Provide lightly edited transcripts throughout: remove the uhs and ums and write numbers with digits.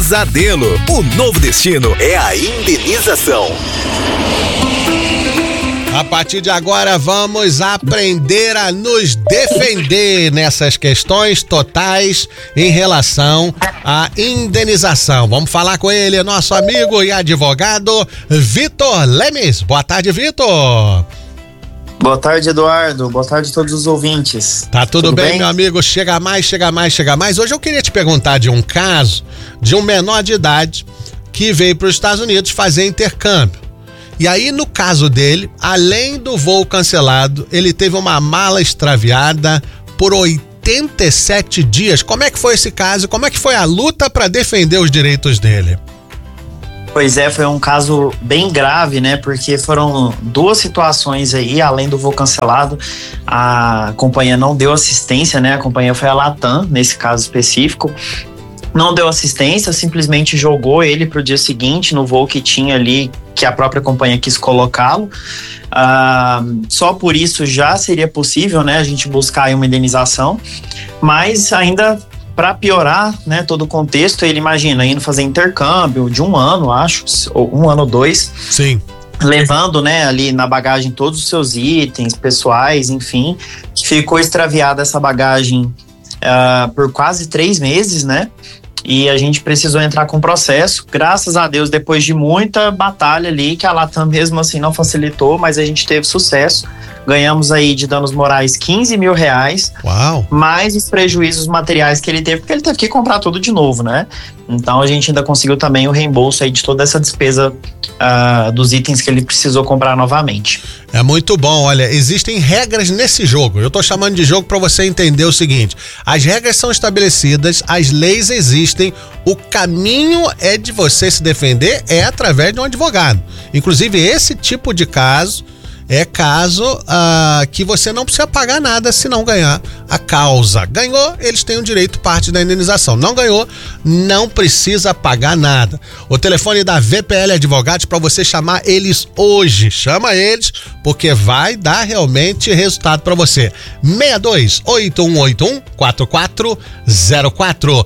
Pesadelo. O novo destino é a indenização. A partir de agora vamos aprender a nos defender nessas questões totais em relação à indenização. Vamos falar com ele, nosso amigo e advogado Vitor Lemes. Boa tarde, Vitor. Boa tarde, Eduardo. Boa tarde a todos os ouvintes. Tá tudo bem, meu amigo? Chega mais. Hoje eu queria te perguntar de um caso de um menor de idade que veio para os Estados Unidos fazer intercâmbio. E aí, no caso dele, além do voo cancelado, ele teve uma mala extraviada por 87 dias. Como é que foi esse caso? Como é que foi a luta para defender os direitos dele? Pois é, foi um caso bem grave, né? Porque foram duas situações aí, além do voo cancelado, a companhia não deu assistência, né? A companhia foi a Latam, nesse caso específico. Não deu assistência, simplesmente jogou ele para o dia seguinte no voo que tinha ali, que a própria companhia quis colocá-lo. Só por isso já seria possível, né, a gente buscar aí uma indenização, mas ainda para piorar, né, todo o contexto, ele imagina indo fazer intercâmbio de 1 ano, acho, ou 1 ano ou 2. Sim. Levando, né, ali na bagagem todos os seus itens pessoais, enfim, ficou extraviada essa bagagem por quase 3 meses, né? E a gente precisou entrar com o processo, graças a Deus, depois de muita batalha ali, que a Latam mesmo assim não facilitou, mas a gente teve sucesso. Ganhamos aí de danos morais R$15 mil. Uau! Mais os prejuízos materiais que ele teve, porque ele teve que comprar tudo de novo, né? Então a gente ainda conseguiu também o reembolso aí de toda essa despesa dos itens que ele precisou comprar novamente. É muito bom, olha, existem regras nesse jogo. Eu tô chamando de jogo para você entender o seguinte: as regras são estabelecidas, as leis existem, o caminho é de você se defender é através de um advogado. Inclusive esse tipo de caso é caso que você não precisa pagar nada se não ganhar a causa. Ganhou, eles têm o direito parte da indenização. Não ganhou, não precisa pagar nada. O telefone da VPL Advogados para você chamar eles hoje. Chama eles, porque vai dar realmente resultado para você. 62-8181-4404.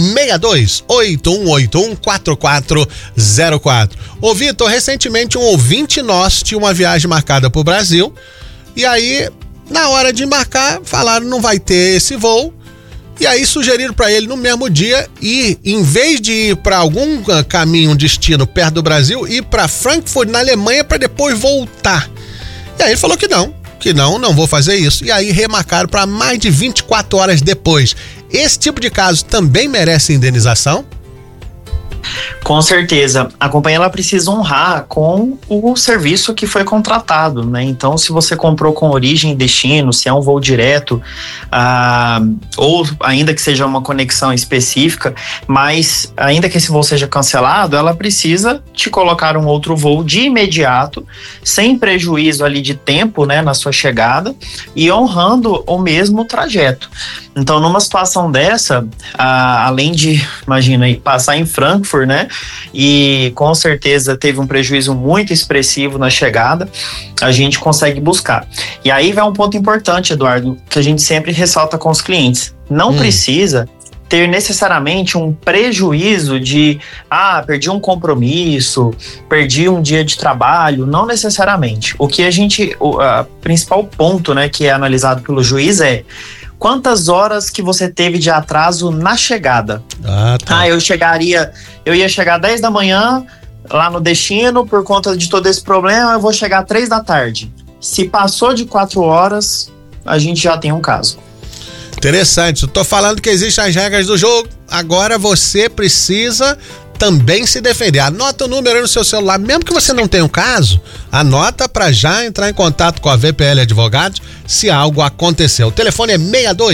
62-8181-4404. Ô Vitor, recentemente um ouvinte nosso tinha uma viagem marcada pro Brasil, e aí na hora de embarcar falaram não vai ter esse voo, e aí sugeriram para ele no mesmo dia ir, em vez de ir para algum caminho, um destino perto do Brasil, ir para Frankfurt na Alemanha para depois voltar. E aí ele falou que não vou fazer isso, e aí remarcaram para mais de 24 horas depois. Esse tipo de caso também merece indenização? Com certeza, a companhia ela precisa honrar com o serviço que foi contratado, né? Então, se você comprou com origem e destino, se é um voo direto, ou ainda que seja uma conexão específica, mas ainda que esse voo seja cancelado, ela precisa te colocar um outro voo de imediato, sem prejuízo ali de tempo, né, na sua chegada, e honrando o mesmo trajeto. Então, numa situação dessa, além de, imagina, passar em Frankfurt, né? E com certeza teve um prejuízo muito expressivo na chegada, a gente consegue buscar. E aí vai um ponto importante, Eduardo, que a gente sempre ressalta com os clientes. Não precisa ter necessariamente um prejuízo de, perdi um compromisso, perdi um dia de trabalho, não necessariamente. O principal ponto, né, que é analisado pelo juiz é: quantas horas que você teve de atraso na chegada? Tá. Eu ia chegar 10 da manhã lá no destino, por conta de todo esse problema, eu vou chegar 3 da tarde. Se passou de 4 horas, a gente já tem um caso. Interessante, eu tô falando que existem as regras do jogo, agora você precisa também se defender. Anota o número aí no seu celular, mesmo que você não tenha um caso, anota para já entrar em contato com a VPL Advogados se algo aconteceu. O telefone é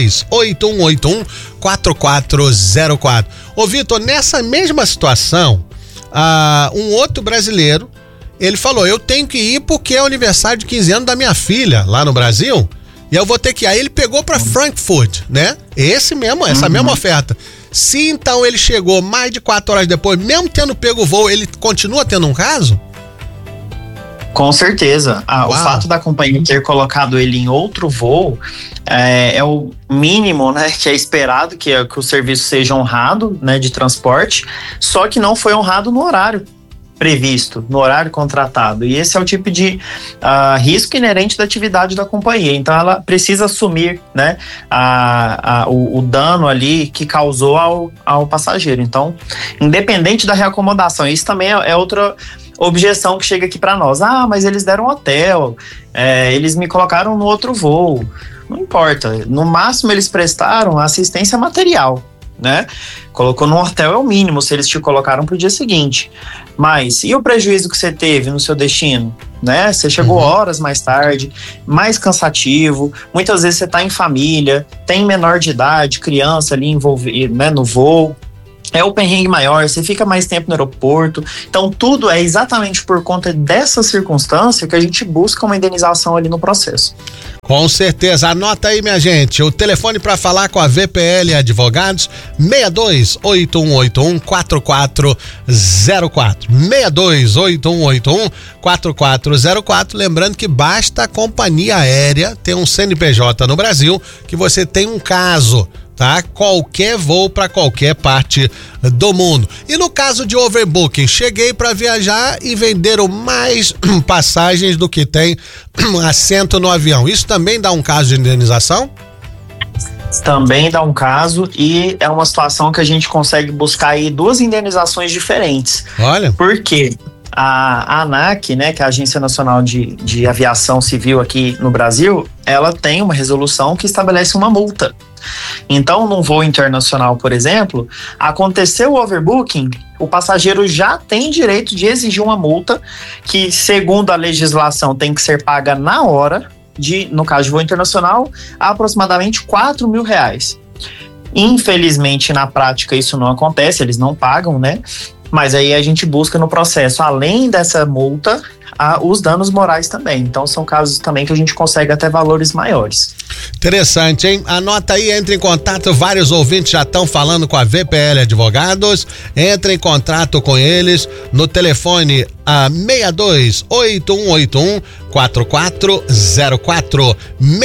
62-8181-4404. Ô Vitor, nessa mesma situação, um outro brasileiro, ele falou: eu tenho que ir porque é o aniversário de 15 anos da minha filha lá no Brasil, e eu vou ter que ir. Aí ele pegou para Frankfurt, né? Essa mesma oferta. Se então ele chegou mais de 4 horas depois, mesmo tendo pego o voo, ele continua tendo um caso? Com certeza. O fato da companhia ter colocado ele em outro voo é o mínimo, né, que é esperado, que o serviço seja honrado, né, de transporte, só que não foi honrado no horário previsto, no horário contratado. E esse é o tipo de risco inerente da atividade da companhia. Então ela precisa assumir, né, o dano ali que causou ao passageiro. Então, independente da reacomodação, isso também é outra objeção que chega aqui para nós. Mas eles deram hotel, eles me colocaram no outro voo. Não importa. No máximo eles prestaram assistência material, né? Colocou no hotel é o mínimo, se eles te colocaram pro dia seguinte. Mas e o prejuízo que você teve no seu destino, né? Você chegou horas mais tarde, mais cansativo, muitas vezes você tá em família, tem menor de idade, criança ali envolvida, né, no voo. É o perrengue maior, você fica mais tempo no aeroporto. Então, tudo é exatamente por conta dessa circunstância que a gente busca uma indenização ali no processo. Com certeza. Anota aí, minha gente, o telefone para falar com a VPL Advogados, 6281814404. 6281814404. Lembrando que basta a companhia aérea ter um CNPJ no Brasil que você tem um caso, tá? Qualquer voo para qualquer parte do mundo. E no caso de overbooking, cheguei para viajar e venderam mais passagens do que tem assento no avião. Isso também dá um caso de indenização? Também dá um caso, e é uma situação que a gente consegue buscar aí duas indenizações diferentes. Olha. Por quê? A ANAC, né, que é a Agência Nacional de Aviação Civil aqui no Brasil, ela tem uma resolução que estabelece uma multa. Então, num voo internacional, por exemplo, aconteceu o overbooking, o passageiro já tem direito de exigir uma multa que, segundo a legislação, tem que ser paga na hora, no caso de voo internacional, aproximadamente R$4.000. Infelizmente, na prática, isso não acontece, eles não pagam, né? Mas aí a gente busca no processo, além dessa multa, os danos morais também. Então são casos também que a gente consegue até valores maiores. Interessante, hein? Anota aí, entre em contato, vários ouvintes já estão falando com a VPL Advogados. Entre em contato com eles no telefone 6281814404.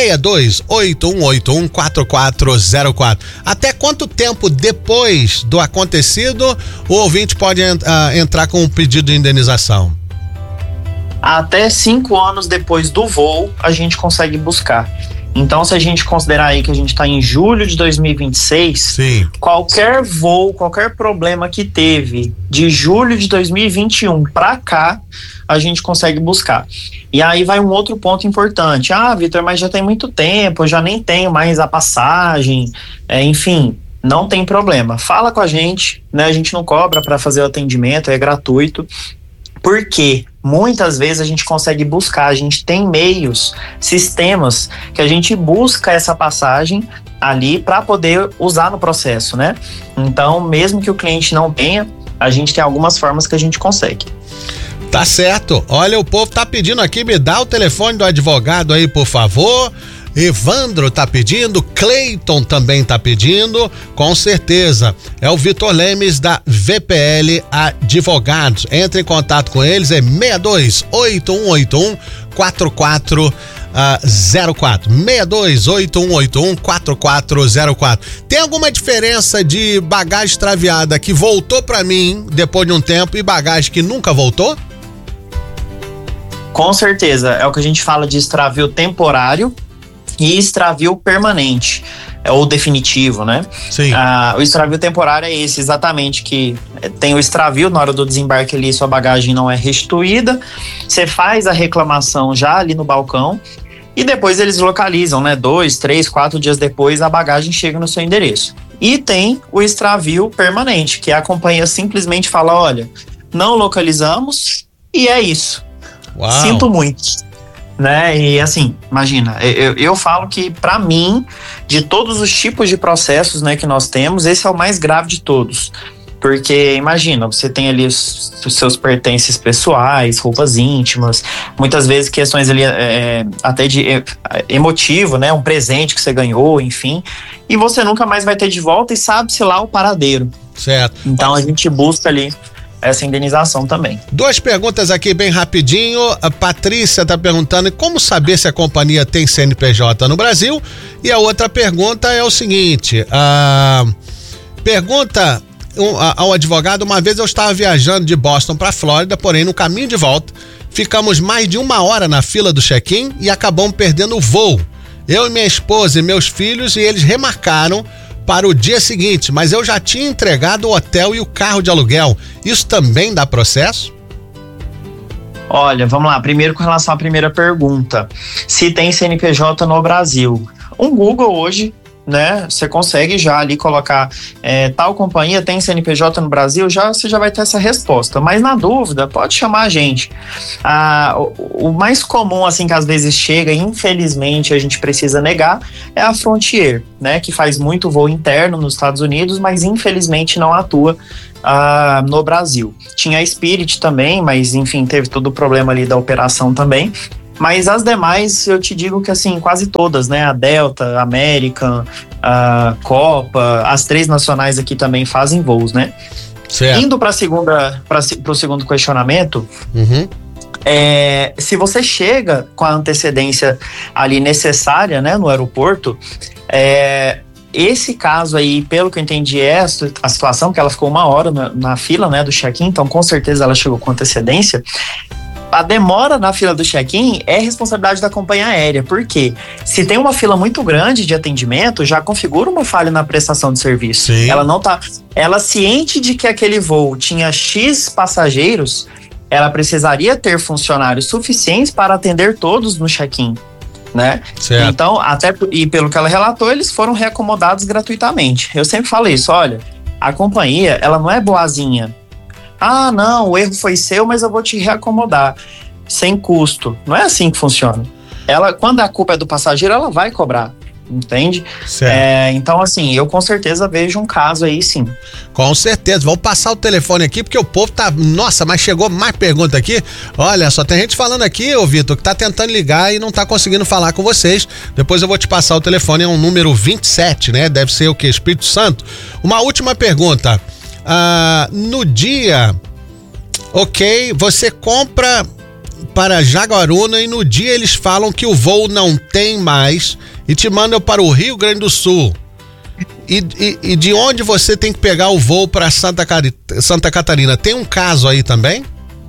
6281814404. Até quanto tempo depois do acontecido o ouvinte pode entrar com um pedido de indenização? Até 5 anos depois do voo a gente consegue buscar. Então, se a gente considerar aí que a gente está em julho de 2026, sim, qualquer voo, qualquer problema que teve de julho de 2021 para cá, a gente consegue buscar. E aí vai um outro ponto importante. Vitor, mas já tem muito tempo, eu já nem tenho mais a passagem, enfim, não tem problema. Fala com a gente, né? A gente não cobra para fazer o atendimento, é gratuito. Porque muitas vezes a gente consegue buscar, a gente tem meios, sistemas que a gente busca essa passagem ali para poder usar no processo, né? Então, mesmo que o cliente não tenha, a gente tem algumas formas que a gente consegue. Tá certo. Olha, o povo tá pedindo aqui, me dá o telefone do advogado aí, por favor. Evandro tá pedindo, Cleiton também tá pedindo, com certeza. É o Vitor Lemes da VPL Advogados. Entre em contato com eles, é 6281814404. 6281814404. Tem alguma diferença de bagagem extraviada que voltou para mim depois de um tempo e bagagem que nunca voltou? Com certeza, é o que a gente fala de extravio temporário e extravio permanente, ou definitivo, né? Sim. O extravio temporário é esse, exatamente, que tem o extravio na hora do desembarque ali, sua bagagem não é restituída, você faz a reclamação já ali no balcão e depois eles localizam, né? 2, 3, 4 dias depois a bagagem chega no seu endereço. E tem o extravio permanente, que a companhia simplesmente fala, olha, não localizamos e é isso. Uau. Sinto muito. Né? E assim, imagina, eu falo que para mim, de todos os tipos de processos, né, que nós temos, esse é o mais grave de todos, porque imagina, você tem ali os seus pertences pessoais, roupas íntimas, muitas vezes questões ali até de emotivo, né, um presente que você ganhou, enfim, e você nunca mais vai ter de volta e sabe-se lá o paradeiro. Certo. Então a gente busca ali essa indenização também. 2 perguntas aqui bem rapidinho. A Patrícia está perguntando como saber se a companhia tem CNPJ no Brasil, e a outra pergunta é o seguinte, pergunta ao advogado: uma vez eu estava viajando de Boston para Flórida, porém no caminho de volta ficamos mais de 1 hora na fila do check-in e acabamos perdendo o voo. Eu e minha esposa e meus filhos, e eles remarcaram para o dia seguinte, mas eu já tinha entregado o hotel e o carro de aluguel. Isso também dá processo? Olha, vamos lá. Primeiro, com relação à primeira pergunta, se tem CNPJ no Brasil. Um Google hoje, né, você consegue já ali colocar tal companhia tem CNPJ no Brasil, você já vai ter essa resposta. Mas na dúvida, pode chamar a gente. O mais comum, assim, que às vezes chega, infelizmente a gente precisa negar, é a Frontier, né, que faz muito voo interno nos Estados Unidos, mas infelizmente não atua no Brasil. Tinha a Spirit também, mas enfim, teve todo o problema ali da operação também. Mas as demais, eu te digo que assim, quase todas, né? A Delta, a American, a Copa, as 3 nacionais aqui também fazem voos, né? Certo. Indo para o segundo questionamento, se você chega com a antecedência ali necessária, né, no aeroporto, esse caso aí, pelo que eu entendi, é a situação que ela ficou 1 hora na fila, né, do check-in, então com certeza ela chegou com antecedência. A demora na fila do check-in é responsabilidade da companhia aérea, porque se tem uma fila muito grande de atendimento, já configura uma falha na prestação de serviço. Sim. Ela ciente de que aquele voo tinha X passageiros, ela precisaria ter funcionários suficientes para atender todos no check-in, né? Certo. Então, e pelo que ela relatou, eles foram reacomodados gratuitamente. Eu sempre falo isso, olha, a companhia, ela não é boazinha. Ah, não, o erro foi seu, mas eu vou te reacomodar, sem custo. Não é assim que funciona. Quando a culpa é do passageiro, ela vai cobrar, entende? Certo. Então, assim, eu com certeza vejo um caso aí, sim. Com certeza. Vou passar o telefone aqui, porque o povo tá... Nossa, mas chegou mais pergunta aqui. Olha, só tem gente falando aqui, ô Vitor, que tá tentando ligar e não tá conseguindo falar com vocês. Depois eu vou te passar o telefone, é um número 27, né? Deve ser o quê? Espírito Santo. Uma última pergunta. No dia, ok, você compra para Jaguaruna e no dia eles falam que o voo não tem mais e te mandam para o Rio Grande do Sul. E de onde você tem que pegar o voo para Santa Catarina? Tem um caso aí também?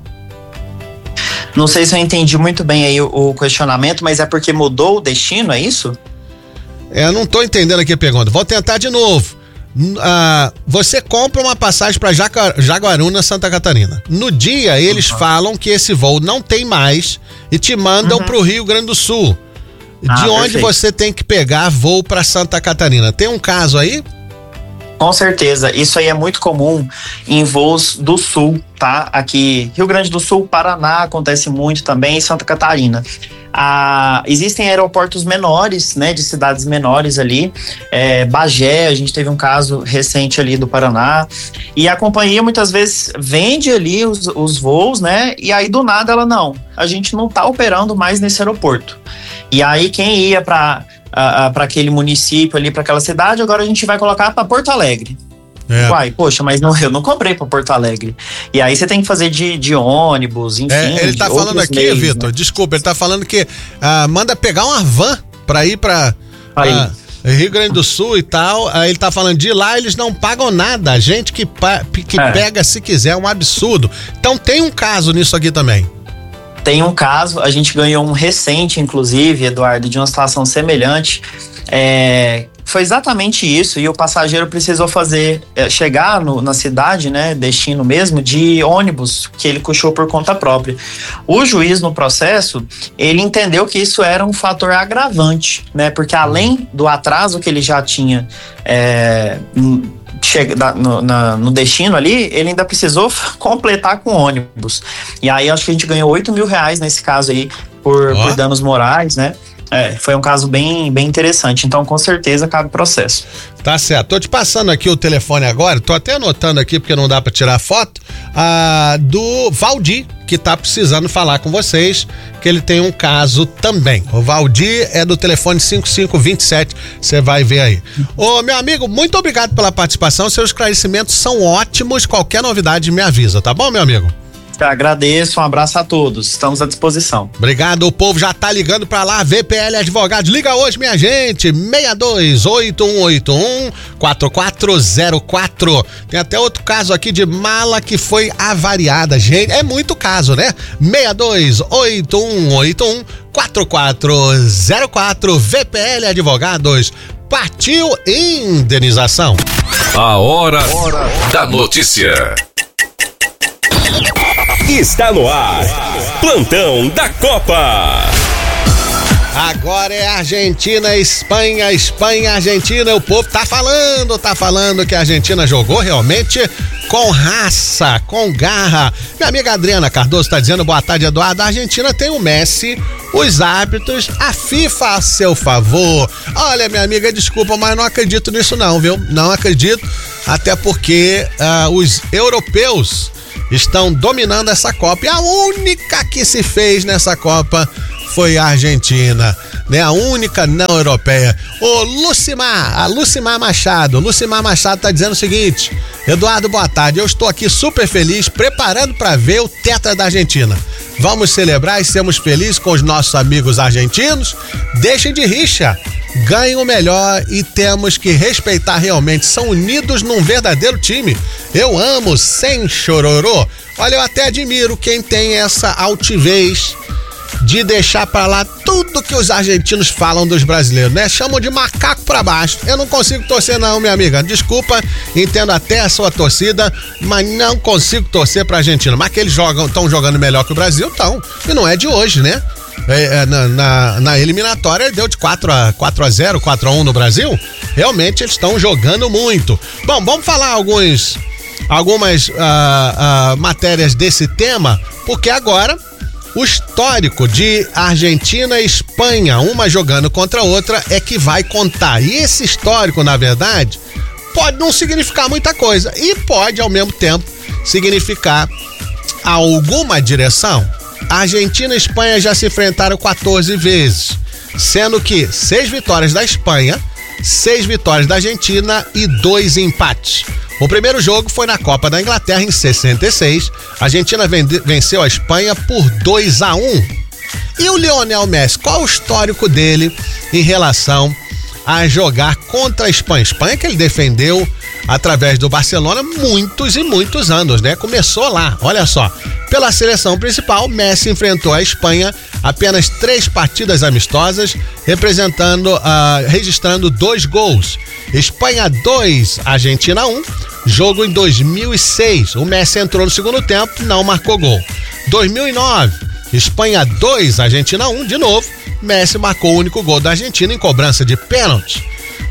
Não sei se eu entendi muito bem aí o questionamento, mas é porque mudou o destino, é isso? Eu não tô entendendo aqui a pergunta. Vou tentar de novo. Você compra uma passagem para Jaguaruna, Santa Catarina. No dia, eles falam que esse voo não tem mais e te mandam para o Rio Grande do Sul. De onde perfeito. Você tem que pegar voo para Santa Catarina? Tem um caso aí? Com certeza, isso aí é muito comum em voos do Sul, tá? Aqui, Rio Grande do Sul, Paraná, acontece muito também, em Santa Catarina. Existem aeroportos menores, né, de cidades menores ali, Bagé, a gente teve um caso recente ali do Paraná, e a companhia muitas vezes vende ali os voos, né, e aí do nada a gente não tá operando mais nesse aeroporto. E aí quem ia para aquele município ali, para aquela cidade, agora a gente vai colocar para Porto Alegre. Uai, poxa, mas eu não comprei para Porto Alegre. E aí você tem que fazer de ônibus, enfim. Ele tá falando aqui, Vitor, desculpa, ele tá falando que manda pegar uma van para ir para Rio Grande do Sul e tal. Aí ele tá falando de lá, eles não pagam nada. A gente que pega se quiser, é um absurdo. Então tem um caso nisso aqui também. Tem um caso, a gente ganhou um recente, inclusive, Eduardo, de uma situação semelhante. Foi exatamente isso, e o passageiro precisou chegar na cidade, né, destino mesmo, de ônibus, que ele puxou por conta própria. O juiz, no processo, ele entendeu que isso era um fator agravante, né, porque além do atraso que ele já tinha no destino ali, ele ainda precisou completar com ônibus. E aí acho que a gente ganhou R$8 mil nesse caso aí, por danos morais, né? Foi um caso bem, bem interessante. Então, com certeza, cabe processo. Tá certo. Tô te passando aqui o telefone agora. Tô até anotando aqui porque não dá pra tirar foto. Do Valdir. que tá precisando falar com vocês, que ele tem um caso também. O Valdir é do telefone 5527, você vai ver aí. Ô, meu amigo, muito obrigado pela participação, seus esclarecimentos são ótimos, qualquer novidade me avisa, tá bom, meu amigo? Eu agradeço, um abraço a todos, estamos à disposição. Obrigado, o povo já tá ligando pra lá, VPL Advogados, liga hoje, minha gente, 6281814404. Tem até outro caso aqui de mala que foi avariada, gente, é muito caso, né? 6281814404, VPL Advogados, partiu indenização. A hora da notícia. Está no ar, Plantão da Copa. Agora é Argentina, Espanha, Espanha, Argentina. O povo tá falando que a Argentina jogou realmente com raça, com garra. Minha amiga Adriana Cardoso tá dizendo, boa tarde, Eduardo. A Argentina tem o Messi, os árbitros, a FIFA a seu favor. Olha, minha amiga, desculpa, mas não acredito nisso não, viu? Não acredito, até porque os europeus estão dominando essa Copa e a única que se fez nessa Copa foi a Argentina, né? A única não europeia. O Lucimar Machado tá dizendo o seguinte: Eduardo, boa tarde, eu estou aqui super feliz, preparando para ver o tetra da Argentina. Vamos celebrar e sermos felizes com os nossos amigos argentinos. Deixem de rixa, ganhem o melhor e temos que respeitar realmente. São unidos num verdadeiro time. Eu amo, sem chororô. Olha, eu até admiro quem tem essa altivez de deixar pra lá tudo que os argentinos falam dos brasileiros, né? Chamam de macaco pra baixo. Eu não consigo torcer não, minha amiga. Desculpa, entendo até a sua torcida, mas não consigo torcer pra Argentina. Mas que eles estão jogando melhor que o Brasil, estão. E não é de hoje, né? Na eliminatória deu de 4-0, 4-1 no Brasil. Realmente eles estão jogando muito. Bom, vamos falar algumas matérias desse tema, porque agora o histórico de Argentina e Espanha, uma jogando contra a outra, é que vai contar. E esse histórico, na verdade, pode não significar muita coisa e pode, ao mesmo tempo, significar alguma direção. A Argentina e a Espanha já se enfrentaram 14 vezes, sendo que 6 vitórias da Espanha, 6 vitórias da Argentina e 2 empates. O primeiro jogo foi na Copa da Inglaterra em 66. A Argentina venceu a Espanha por 2-1. E o Lionel Messi, qual o histórico dele em relação a jogar contra a Espanha? Espanha que ele defendeu através do Barcelona muitos e muitos anos, né? Começou lá, olha só. Pela seleção principal, Messi enfrentou a Espanha apenas 3 partidas amistosas, registrando 2 gols. Espanha 2, Argentina 1, jogo em 2006. O Messi entrou no segundo tempo, não marcou gol. 2009, Espanha 2, Argentina 1, de novo. Messi marcou o único gol da Argentina em cobrança de pênalti.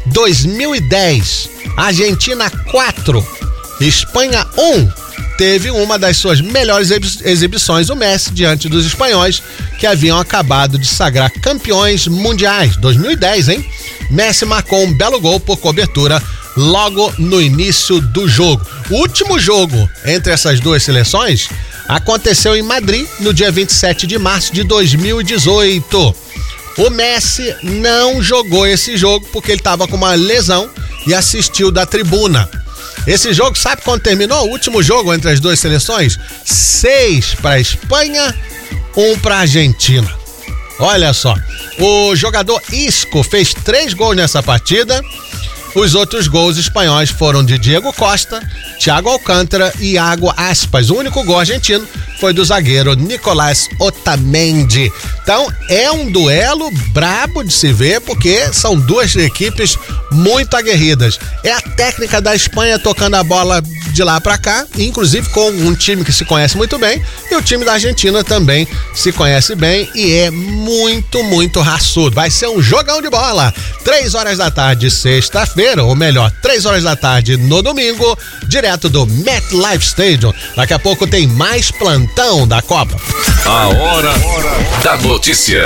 2010, Argentina 4, Espanha 1. Teve uma das suas melhores exibições, o Messi, diante dos espanhóis, que haviam acabado de sagrar campeões mundiais. 2010, hein? Messi marcou um belo gol por cobertura logo no início do jogo. O último jogo entre essas duas seleções aconteceu em Madrid, no dia 27 de março de 2018. O Messi não jogou esse jogo porque ele estava com uma lesão e assistiu da tribuna. Esse jogo, sabe quando terminou? O último jogo entre as duas seleções? 6 para a Espanha, 1 para a Argentina. Olha só, o jogador Isco fez 3 gols nessa partida. Os outros gols espanhóis foram de Diego Costa, Thiago Alcântara e Iago Aspas. O único gol argentino foi do zagueiro Nicolás Otamendi. Então é um duelo brabo de se ver, porque são duas equipes muito aguerridas. É a técnica da Espanha tocando a bola de lá pra cá, inclusive com um time que se conhece muito bem, e o time da Argentina também se conhece bem e é muito, muito raçudo. Vai ser um jogão de bola. 3 horas da tarde, sexta-feira, ou melhor, 3 horas da tarde no domingo, direto do MetLife Stadium. Daqui a pouco tem mais plantão da Copa. A hora da notícia.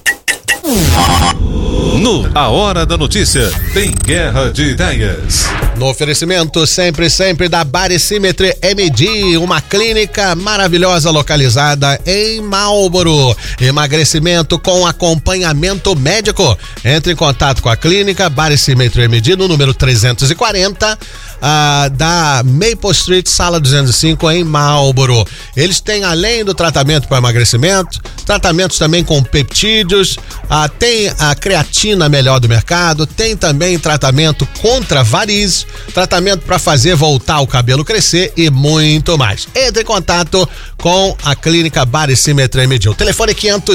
A Hora da Notícia tem Guerra de Ideias. No oferecimento sempre da Baricimetry MD, uma clínica maravilhosa localizada em Marlboro. Emagrecimento com acompanhamento médico. Entre em contato com a clínica Baricimetry MD no número 340 da Maple Street, sala 205 em Marlboro. Eles têm, além do tratamento para emagrecimento, tratamentos também com peptídeos, tem a creatina melhor do mercado, tem também tratamento contra varizes, tratamento para fazer voltar o cabelo crescer e muito mais. Entre em contato com a clínica Baricimetry MD. O telefone é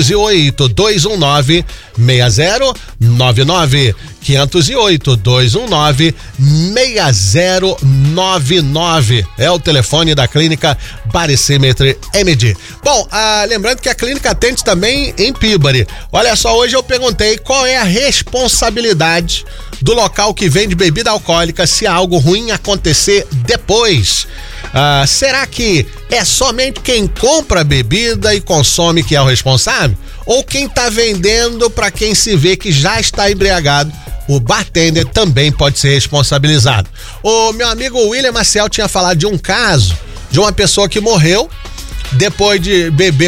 508-219-6099. 508-219-6099 é o telefone da clínica Baricimetry MD. Bom, lembrando que a clínica atende também em Peabody. Olha só, hoje eu perguntei qual é a responsabilidade do local que vende bebida alcoólica se algo ruim acontecer depois. Será que é somente quem compra a bebida e consome que é o responsável? Ou quem está vendendo para quem se vê que já está embriagado? O bartender também pode ser responsabilizado. O meu amigo William Maciel tinha falado de um caso de uma pessoa que morreu depois de beber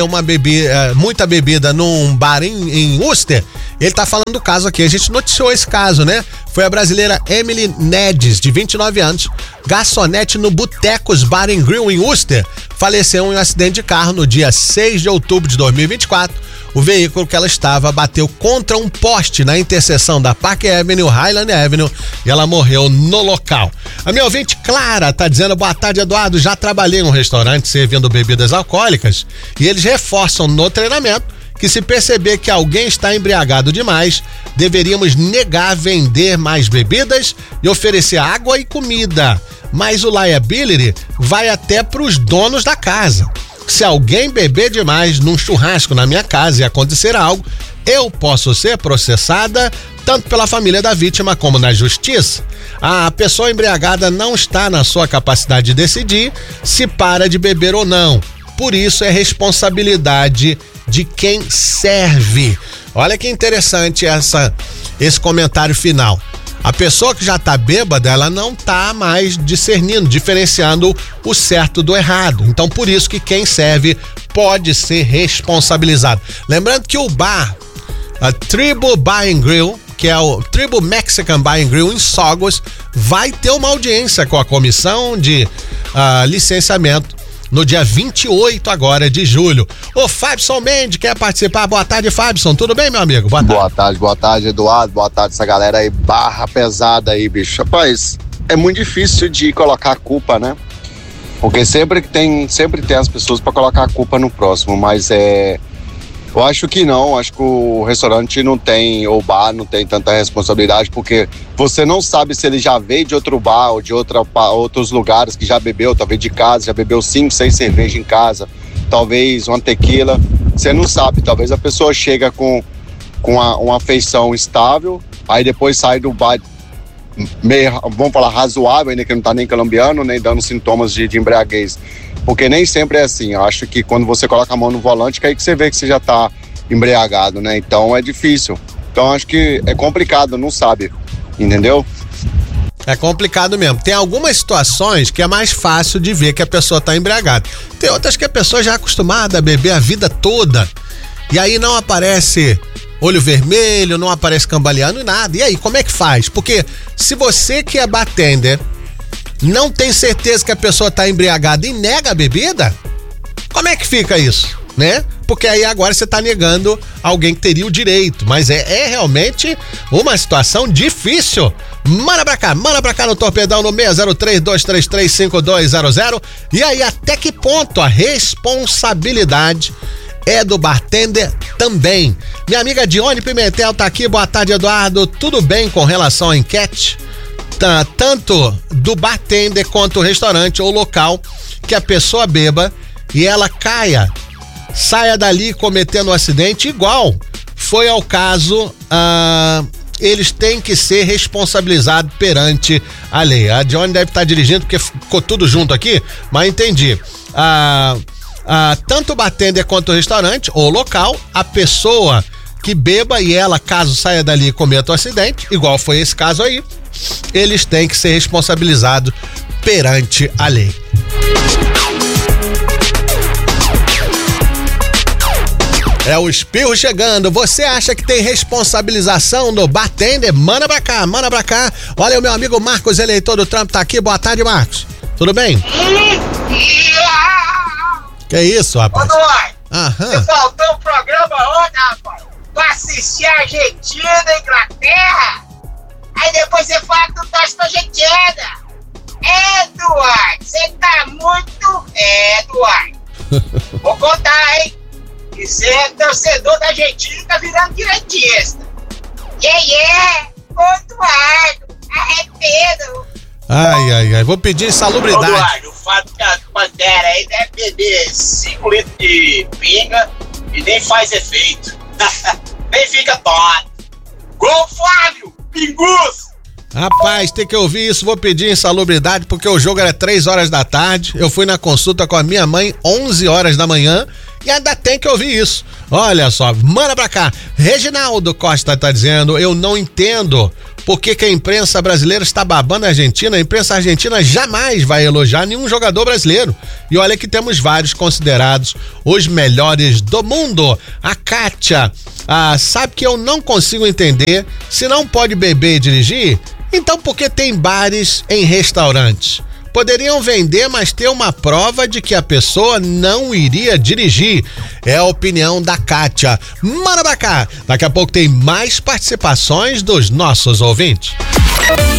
muita bebida num bar em Worcester. Ele tá falando do caso aqui, a gente noticiou esse caso, né? Foi a brasileira Emily Nedes, de 29 anos, garçonete no Botecos Bar and Grill em Worcester, faleceu em um acidente de carro no dia 6 de outubro de 2024. O veículo que ela estava bateu contra um poste na interseção da Park Avenue e Highland Avenue e ela morreu no local. A minha ouvinte Clara tá dizendo: boa tarde, Eduardo, já trabalhei em um restaurante servindo bebidas alcoólicas e eles reforçam no treinamento que se perceber que alguém está embriagado demais, deveríamos negar vender mais bebidas e oferecer água e comida. Mas o liability vai até para os donos da casa. Se alguém beber demais num churrasco na minha casa e acontecer algo, eu posso ser processada tanto pela família da vítima como na justiça. A pessoa embriagada não está na sua capacidade de decidir se para de beber ou não. Por isso é responsabilidade de quem serve. Olha que interessante esse comentário final. A pessoa que já tá bêbada, ela não tá mais discernindo, diferenciando o certo do errado. Então, por isso que quem serve pode ser responsabilizado. Lembrando que o bar, a Tribu Bar and Grill, que é o Tribu Mexican Bar and Grill em Saugus, vai ter uma audiência com a comissão de licenciamento no dia 28 agora de julho. O Fabson Mendes quer participar. Boa tarde, Fabson. Tudo bem, meu amigo? Boa tarde, Eduardo. Boa tarde, essa galera aí, barra pesada aí, bicho. Rapaz, é muito difícil de colocar a culpa, né? Porque sempre tem as pessoas pra colocar a culpa no próximo, mas eu acho que não, acho que o restaurante não tem, ou o bar não tem tanta responsabilidade, porque você não sabe se ele já veio de outro bar ou de outros lugares que já bebeu, talvez de casa, já bebeu 5, 6 cervejas em casa, talvez uma tequila, você não sabe, talvez a pessoa chega com uma afeição estável, aí depois sai do bar meio, vamos falar, razoável, ainda que não tá nem calambiando, nem dando sintomas de embriaguez. Porque nem sempre é assim. Eu acho que quando você coloca a mão no volante, que aí que você vê que você já tá embriagado, né? Então é difícil. Então acho que é complicado, não sabe, entendeu? É complicado mesmo. Tem algumas situações que é mais fácil de ver que a pessoa tá embriagada. Tem outras que a pessoa já é acostumada a beber a vida toda. E aí não aparece olho vermelho, não aparece cambaleando e nada. E aí, como é que faz? Porque se você que é bartender não tem certeza que a pessoa tá embriagada e nega a bebida, como é que fica isso, né? Porque aí agora você tá negando alguém que teria o direito, mas é realmente uma situação difícil. Manda pra cá no Torpedão no 603-233-5200. E aí, até que ponto a responsabilidade é do bartender também? Minha amiga Dione Pimentel tá aqui. Boa tarde, Eduardo. Tudo bem com relação à enquete? Tanto do bartender quanto o restaurante ou local que a pessoa beba e ela saia dali cometendo um acidente, igual foi ao caso, eles têm que ser responsabilizados perante a lei. A Johnny deve estar dirigindo porque ficou tudo junto aqui, mas entendi. Tanto o bartender quanto o restaurante ou local, a pessoa que beba e ela, caso saia dali e cometa um acidente, igual foi esse caso aí, eles têm que ser responsabilizados perante a lei. É o Espirro chegando. Você acha que tem responsabilização no bartender? Manda pra cá, manda pra cá. Olha, o meu amigo Marcos, eleitor do Trump, tá aqui. Boa tarde, Marcos. Tudo bem? Que isso, rapaz? Ô, Duarte, Aham. você faltou o programa ontem, rapaz, pra assistir a Argentina e Inglaterra. Aí depois você fala que tu torce pra Argentina. Duarte, você tá muito... Duarte. Vou contar, hein? E você é torcedor da Argentina e tá virando direitista. Ô, Eduardo, arrependo. Ai. Vou pedir Ô, insalubridade. Eduardo, o fato que a Pantera aí deve beber 5 litros de pinga e nem faz efeito. Nem fica tonto. Gol, Flávio! Pingus! Rapaz, tem que ouvir isso. Vou pedir insalubridade porque o jogo era 3 horas da tarde. Eu fui na consulta com a minha mãe 11 horas da manhã e ainda tem que ouvir isso. Olha só, manda pra cá. Reginaldo Costa tá dizendo: eu não entendo por que a imprensa brasileira está babando a Argentina. A imprensa argentina jamais vai elogiar nenhum jogador brasileiro. E olha que temos vários considerados os melhores do mundo. A Kátia, sabe que eu não consigo entender, se não pode beber e dirigir, então por que tem bares em restaurantes? Poderiam vender, mas ter uma prova de que a pessoa não iria dirigir. É a opinião da Kátia. Manda pra cá. Daqui a pouco tem mais participações dos nossos ouvintes.